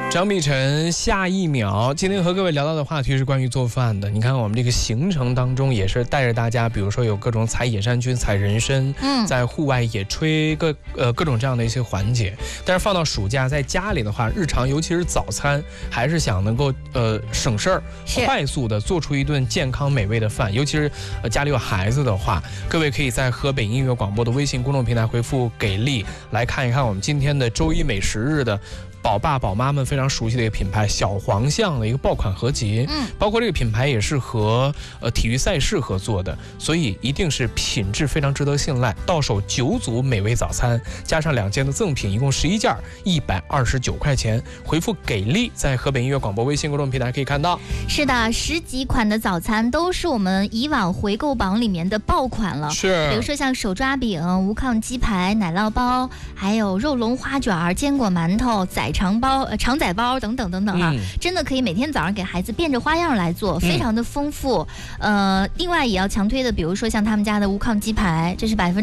张碧晨下一秒，今天和各位聊到的话题是关于做饭的。你看我们这个行程当中也是带着大家，比如说有各种采野山菌、采人参，在户外野炊各种这样的一些环节。但是放到暑假在家里的话，日常尤其是早餐，还是想能够省事儿，快速的做出一顿健康美味的饭。尤其是家里有孩子的话，各位可以在河北音乐广播的微信公众平台回复“给力”来看一看我们今天的周一美食日的宝爸宝妈们非常熟悉的一个品牌小黄象的一个爆款合集，包括这个品牌也是和体育赛事合作的，所以一定是品质非常值得信赖。到手9组美味早餐，加上2件的赠品，一共11件，129块钱。回复给力，在河北音乐广播微信公众平台可以看到。 是的，10几款的早餐都是我们以往回购榜里面的爆款了。 是， 比如说像手抓饼、无抗鸡排、奶酪包，还有肉龙花卷、坚果馒头、肠仔包等等等等真的可以每天早上给孩子变着花样来做，非常的丰富。另外也要强推的，比如说像他们家的无抗鸡排，这是